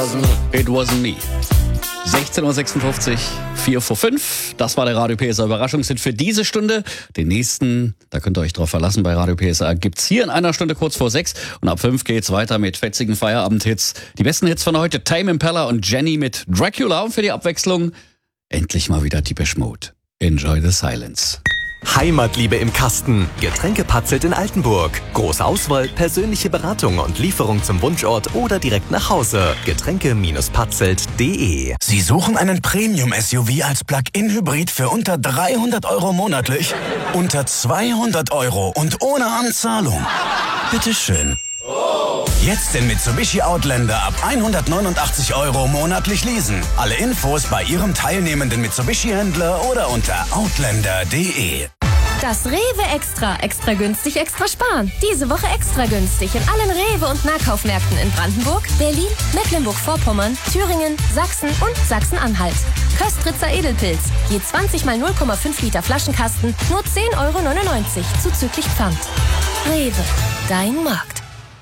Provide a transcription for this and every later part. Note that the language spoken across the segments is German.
it wasn't me. 16.56 Uhr, 4 vor 5. Das war der Radio PSR Überraschungshit für diese Stunde. Den nächsten, da könnt ihr euch drauf verlassen, bei Radio PSR gibt's hier in einer Stunde kurz vor 6. Und ab 5 geht's weiter mit fetzigen Feierabendhits. Die besten Hits von heute, Tame Impala und Jenny mit Dracula. Und für die Abwechslung endlich mal wieder Depeche Mode. Enjoy the silence. Heimatliebe im Kasten. Getränke Patzelt in Altenburg. Große Auswahl, persönliche Beratung und Lieferung zum Wunschort oder direkt nach Hause. Getränke-patzelt.de. Sie suchen einen Premium-SUV als Plug-in-Hybrid für unter 300 € monatlich? Unter 200 € und ohne Anzahlung? Bitteschön. Jetzt den Mitsubishi Outlander ab 189 € monatlich leasen. Alle Infos bei Ihrem teilnehmenden Mitsubishi-Händler oder unter outlander.de. Das Rewe Extra. Extra günstig, extra sparen. Diese Woche extra günstig in allen Rewe- und Nahkaufmärkten in Brandenburg, Berlin, Mecklenburg-Vorpommern, Thüringen, Sachsen und Sachsen-Anhalt. Köstritzer Edelpilz. Je 20 mal 0,5 Liter Flaschenkasten. Nur 10,99 € zuzüglich Pfand. Rewe. Dein Markt.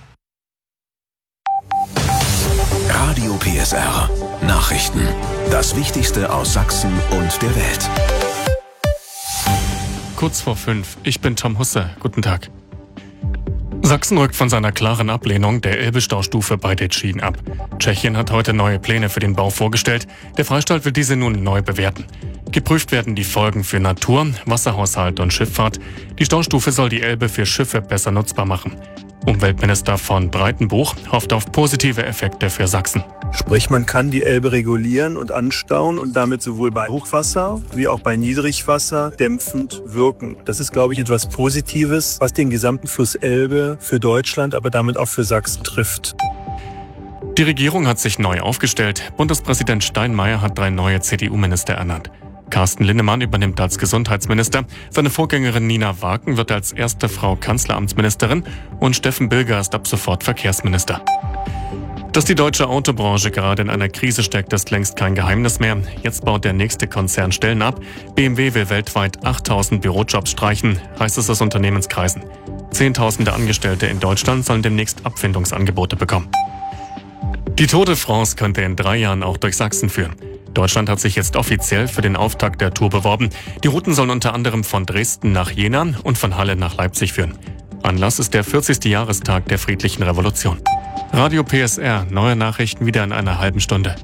Radio PSR. Nachrichten. Das Wichtigste aus Sachsen und der Welt. Kurz vor 5. Ich bin Tom Husse. Guten Tag. Sachsen rückt von seiner klaren Ablehnung der Elbe-Staustufe bei Detschin ab. Tschechien hat heute neue Pläne für den Bau vorgestellt. Der Freistaat will diese nun neu bewerten. Geprüft werden die Folgen für Natur, Wasserhaushalt und Schifffahrt. Die Staustufe soll die Elbe für Schiffe besser nutzbar machen. Umweltminister von Breitenbuch hofft auf positive Effekte für Sachsen. Sprich, man kann die Elbe regulieren und anstauen und damit sowohl bei Hochwasser wie auch bei Niedrigwasser dämpfend wirken. Das ist, glaube ich, etwas Positives, was den gesamten Fluss Elbe für Deutschland, aber damit auch für Sachsen trifft. Die Regierung hat sich neu aufgestellt. Bundespräsident Steinmeier hat 3 neue CDU-Minister ernannt. Carsten Linnemann übernimmt als Gesundheitsminister, seine Vorgängerin Nina Waken wird als erste Frau Kanzleramtsministerin und Steffen Bilger ist ab sofort Verkehrsminister. Dass die deutsche Autobranche gerade in einer Krise steckt, ist längst kein Geheimnis mehr. Jetzt baut der nächste Konzern Stellen ab. BMW will weltweit 8.000 Bürojobs streichen, heißt es aus Unternehmenskreisen. Zehntausende Angestellte in Deutschland sollen demnächst Abfindungsangebote bekommen. Die Tour de France könnte in 3 Jahren auch durch Sachsen führen. Deutschland hat sich jetzt offiziell für den Auftakt der Tour beworben. Die Routen sollen unter anderem von Dresden nach Jena und von Halle nach Leipzig führen. Anlass ist der 40. Jahrestag der Friedlichen Revolution. Radio PSR, neue Nachrichten wieder in einer halben Stunde.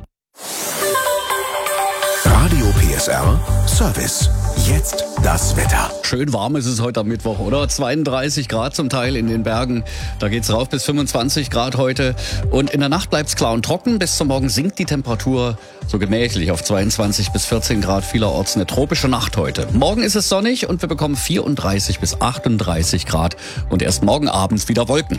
Radio PSR Service. Jetzt das Wetter. Schön warm ist es heute am Mittwoch, oder? 32 Grad zum Teil in den Bergen. Da geht's rauf bis 25 Grad heute. Und in der Nacht bleibt's klar und trocken. Bis zum Morgen sinkt die Temperatur so gemächlich auf 22 bis 14 Grad. Vielerorts eine tropische Nacht heute. Morgen ist es sonnig und wir bekommen 34 bis 38 Grad. Und erst morgen abends wieder Wolken.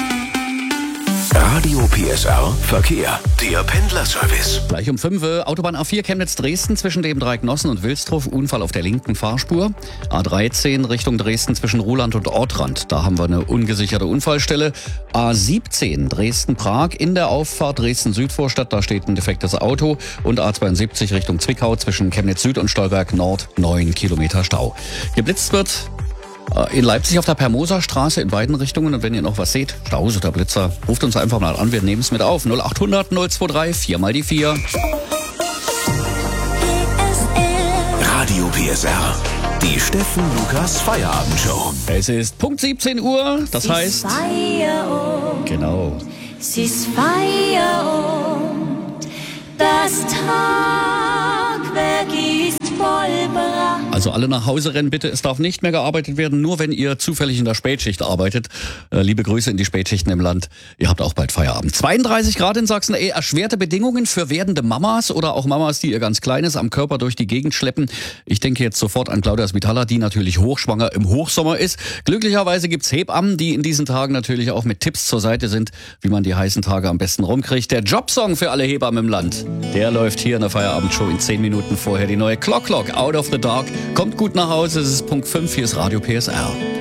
Radio PSR Verkehr. Der Pendlerservice. Gleich um 5 Uhr, Autobahn A4 Chemnitz-Dresden zwischen dem Dreiecknossen und Wilsdruf, Unfall auf der linken Fahrspur. A13 Richtung Dresden zwischen Ruhland und Ortrand, da haben wir eine ungesicherte Unfallstelle. A17 Dresden-Prag in der Auffahrt Dresden-Südvorstadt, da steht ein defektes Auto. Und A72 Richtung Zwickau zwischen Chemnitz-Süd und Stolberg-Nord, 9 Kilometer Stau. Geblitzt wird in Leipzig auf der Permoser-Straße in beiden Richtungen. Und wenn ihr noch was seht, Staus oder Blitzer, ruft uns einfach mal an, wir nehmen es mit auf. 0800 023 4 mal die 4. Radio PSR. Die Steffen Lukas Feierabendshow. Es ist Punkt 17 Uhr, das heißt... Feierabend. Genau. Es ist Feierabend. Das Tagwerk ist vollbracht. Also alle nach Hause rennen bitte, es darf nicht mehr gearbeitet werden, nur wenn ihr zufällig in der Spätschicht arbeitet. Liebe Grüße in die Spätschichten im Land, ihr habt auch bald Feierabend. 32 Grad in Sachsen, erschwerte Bedingungen für werdende Mamas oder auch Mamas, die ihr ganz Kleines am Körper durch die Gegend schleppen. Ich denke jetzt sofort an Claudia Svitala, die natürlich hochschwanger im Hochsommer ist. Glücklicherweise gibt's Hebammen, die in diesen Tagen natürlich auch mit Tipps zur Seite sind, wie man die heißen Tage am besten rumkriegt. Der Jobsong für alle Hebammen im Land, der läuft hier in der Feierabendshow in 10 Minuten vorher. Die neue Clock, Out of the Dark. Kommt gut nach Hause, es ist Punkt 5, hier ist Radio PSR.